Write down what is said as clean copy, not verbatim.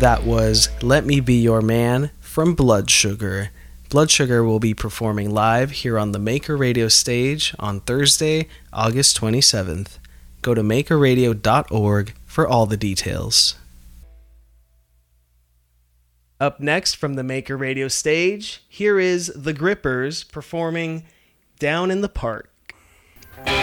That was Let Me Be Your Man from Blood Sugar. Blood Sugar will be performing live here on the Maker Radio stage on Thursday, August 27th. Go to makerradio.org for all the details. Up next from the Maker Radio stage, here is The Grippers performing Down in the Park.